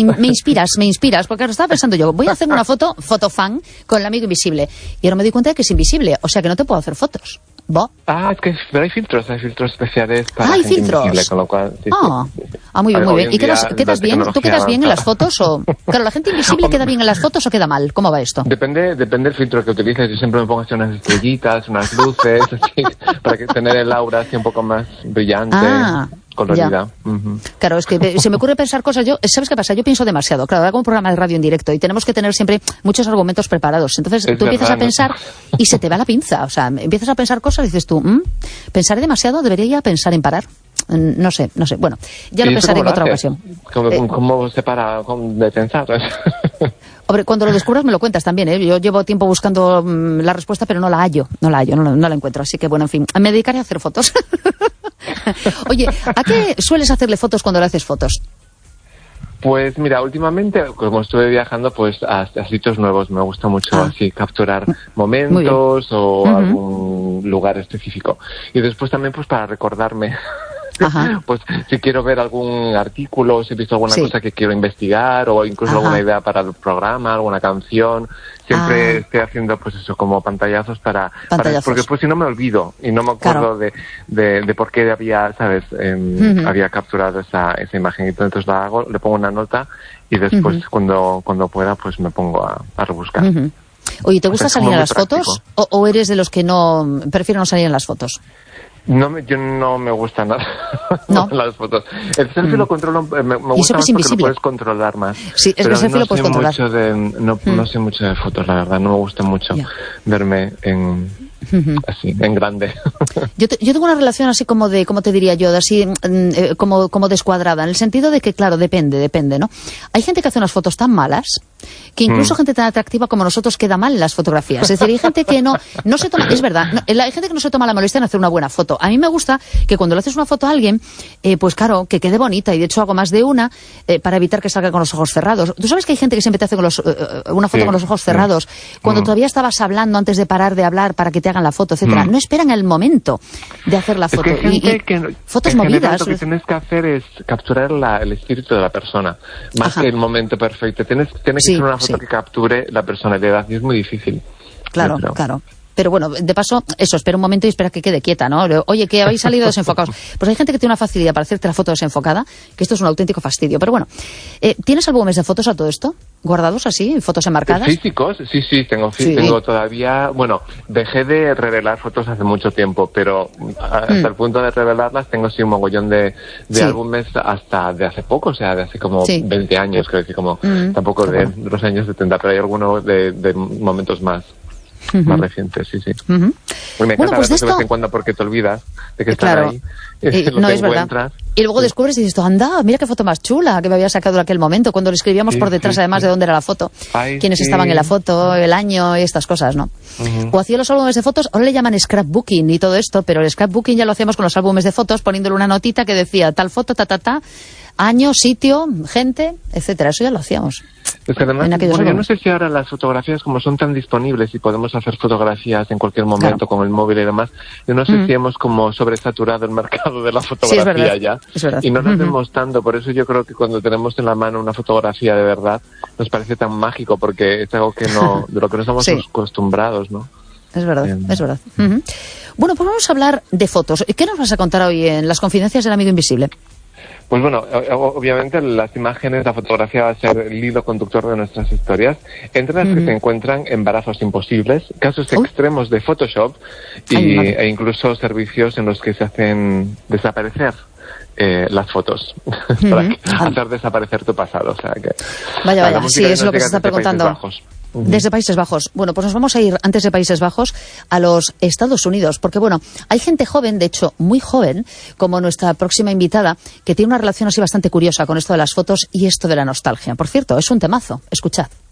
me inspiras, porque ahora estaba pensando yo, voy a hacer una fotofan con el amigo invisible. Y ahora me doy cuenta de que es invisible, o sea que no te puedo hacer fotos. Es que pero hay filtros especiales para hay gente filtros. invisible, con lo cual... Sí. Muy bien, muy bien. ¿Y quedas bien? ¿Tú quedas bien en las avanza. fotos o...? Claro, ¿la gente invisible queda bien en las fotos o queda mal? ¿Cómo va esto? Depende del filtro que utilices. Yo siempre me pongo así unas estrellitas, unas luces, así, para tener el aura así un poco más brillante, colorida. Claro, es que se me ocurre pensar cosas. ¿Sabes qué pasa? Yo pienso demasiado. Claro, hago un programa de radio en directo y tenemos que tener siempre muchos argumentos preparados. Entonces tú empiezas a pensar y se te va la pinza. O sea, empiezas a pensar cosas y dices tú, ¿pensaré demasiado? ¿Debería pensar en parar? No sé. Bueno, ya lo pensaré en otra ocasión. ¿Cómo se para de pensar? Hombre, cuando lo descubras me lo cuentas también, ¿eh? Yo llevo tiempo buscando la respuesta, pero no la encuentro. Así que, bueno, en fin, me dedicaré a hacer fotos. Oye, ¿a qué sueles hacerle fotos cuando le haces fotos? Pues mira, últimamente, como estuve viajando, pues a sitios nuevos, me gusta mucho así capturar momentos o algún lugar específico. Y después también pues para recordarme, pues si quiero ver algún artículo, si he visto alguna cosa que quiero investigar o incluso alguna idea para el programa, alguna canción, siempre estoy haciendo pues eso como pantallazos para porque después si no me olvido y no me acuerdo de por qué había, ¿sabes? Había capturado esa imagen. Entonces la hago, le pongo una nota y después cuando pueda pues me pongo a rebuscar. Oye, ¿te gusta salir en las fotos o eres de los que no prefiero no salir en las fotos? Yo no me gusta nada las fotos. El selfie lo controlo, me gusta más porque lo puedes controlar más. Sí, es que el selfie lo puedes controlar. No sé mucho de fotos, la verdad. No me gusta mucho verme así, en grande. Yo tengo una relación así como de, ¿cómo te diría yo? Así como descuadrada, en el sentido de que, claro, depende, ¿no? Hay gente que hace unas fotos tan malas que incluso gente tan atractiva como nosotros queda mal en las fotografías. Es decir, hay gente que no se toma, es verdad, hay gente que no se toma la molestia en hacer una buena foto. A mí me gusta que cuando le haces una foto a alguien, pues claro, que quede bonita, y de hecho hago más de una para evitar que salga con los ojos cerrados. Tú sabes que hay gente que siempre te hace una foto con los ojos cerrados, cuando todavía estabas hablando antes de parar de hablar para que te hagan la foto, etcétera. No esperan el momento de hacer la foto. Es que hay gente que fotos movidas. Lo que tienes que hacer es capturar el espíritu de la persona, más que el momento perfecto. Tiene que ser una foto que capture la personalidad y es muy difícil. Claro. Pero bueno, de paso, espera un momento y espera que quede quieta, ¿no? Oye, que habéis salido desenfocados. Pues hay gente que tiene una facilidad para hacerte la foto desenfocada, que esto es un auténtico fastidio. Pero bueno, ¿tienes álbumes de fotos a todo esto? ¿Guardados así? ¿Fotos enmarcadas? ¿Físicos? Sí, tengo todavía... Bueno, dejé de revelar fotos hace mucho tiempo, pero hasta el punto de revelarlas tengo sí un mogollón de álbumes hasta de hace poco, o sea, de hace como 20 años, creo que como tampoco de los años 70, pero hay algunos de momentos más recientes, sí. Me encanta pues de vez en cuando porque te olvidas de que están ahí. No, es verdad. Y luego descubres y dices, anda, mira qué foto más chula que me había sacado en aquel momento, cuando le escribíamos por detrás, además de dónde era la foto, quiénes estaban en la foto, el año y estas cosas, ¿no? O hacía los álbumes de fotos, ahora le llaman scrapbooking y todo esto, pero el scrapbooking ya lo hacíamos con los álbumes de fotos, poniéndole una notita que decía tal foto, año, sitio, gente, etcétera. Eso ya lo hacíamos. Es que además, yo no sé si ahora las fotografías como son tan disponibles y podemos hacer fotografías en cualquier momento con el móvil y demás, yo no sé si hemos como sobresaturado el mercado de la fotografía es verdad. Y no nos vemos tanto, por eso yo creo que cuando tenemos en la mano una fotografía de verdad nos parece tan mágico, porque es algo que de lo que no estamos acostumbrados, ¿no? Es verdad. Bueno, pues vamos a hablar de fotos. ¿Qué nos vas a contar hoy en las confidencias del amigo invisible? Pues bueno, obviamente las imágenes, la fotografía va a ser el hilo conductor de nuestras historias, entre las que se encuentran embarazos imposibles, casos extremos de Photoshop e incluso servicios en los que se hacen desaparecer las fotos para hacer desaparecer tu pasado. O sea que vaya, sí, es lo que se está preguntando. Desde Países Bajos. Bueno, pues nos vamos a ir antes de Países Bajos a los Estados Unidos, porque bueno, hay gente joven, de hecho muy joven, como nuestra próxima invitada, que tiene una relación así bastante curiosa con esto de las fotos y esto de la nostalgia. Por cierto, es un temazo. Escuchad.